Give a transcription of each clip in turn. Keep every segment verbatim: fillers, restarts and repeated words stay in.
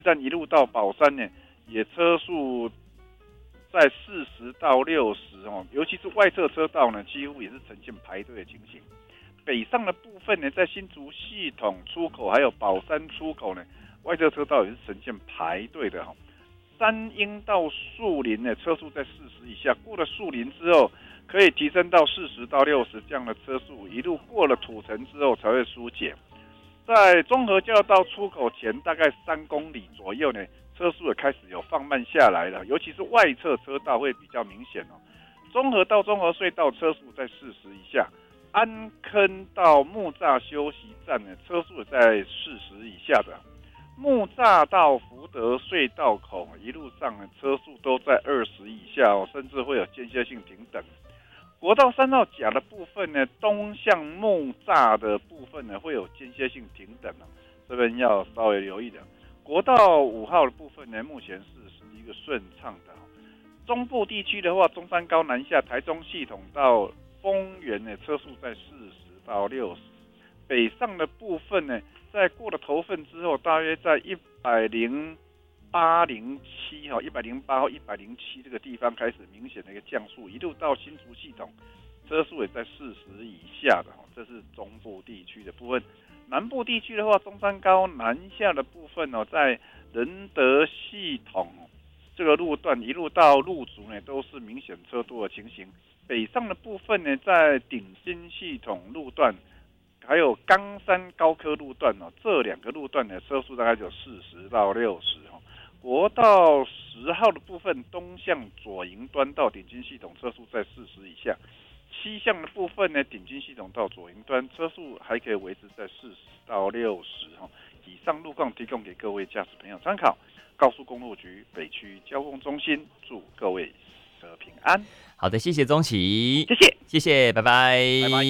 站一路到宝山呢，也车速在四十到六十哦，尤其是外侧车道呢，几乎也是呈现排队的情形。北上的部分呢，在新竹系统出口还有宝山出口呢，外侧车道也是呈现排队的哈。三鹰到树林呢，车速在四十以下，过了树林之后，可以提升到四十到六十这样的车速，一路过了土城之后才会疏解。在中和交流道出口前大概三公里左右呢，车速也开始有放慢下来了，尤其是外侧车道会比较明显哦。中和到中和隧道车速在四十以下，安坑到木栅休息站呢，车速也在四十以下的。木栅到福德隧道口一路上呢，车速都在二十以下哦，甚至会有间歇性停等。国道三号甲的部分呢，东向木栅的部分呢，会有间歇性停等哦，这边要稍微留意的。国道五号的部分呢，目前是是一个顺畅的。中部地区的话，中山高南下台中系统到丰原呢，车速在四十到六十。北上的部分呢，在过了头份之后，大约在一百零八零七哈，一百零八或一百零七这个地方开始明显的一个降速，一路到新竹系统，车速也在四十以下的哈，这是中部地区的部分。南部地区的话，中山高南下的部分哦，在仁德系统这个路段一路到路竹呢，都是明显车多的情形。北上的部分呢，在顶新系统路段。还有冈山高科路段哦，这两个路段的车速大概就四十到六十哦。国道十号的部分，东向左营端到顶金系统车速在四十以下；西向的部分呢，顶金系统到左营端车速还可以维持在四十到六十哦。以上路况提供给各位驾驶朋友参考。高速公路局北区交通中心祝各位车平安。 好的，谢谢宗岐， 谢谢， 谢谢，拜拜， 拜拜。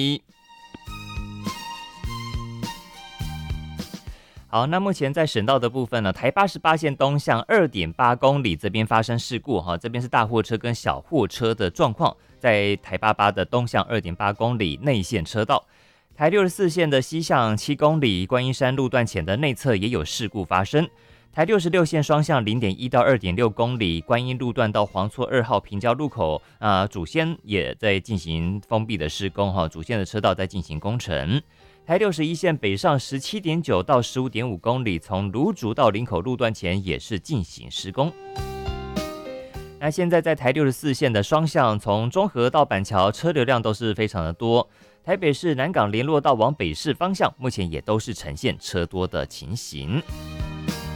好，那目前在省道的部分呢，台八十八线东向 二点八公里这边发生事故哈，这边是大货车跟小货车的状况，在台八八的东向 二点八公里内线车道。台六十四线的西向七公里观音山路段前的内侧也有事故发生。台六十六线双向 零点一到二点六公里观音路段到黄厝二号平交路口啊、呃，主线也在进行封闭的施工哈，主线的车道在进行工程。台六十一线北上 十七点九到十五点五公里，从芦竹到林口路段前也是进行施工。那现在在台六十四线的双向，从中和到板桥车流量都是非常的多。台北市南港联络道往北市方向，目前也都是呈现车多的情形。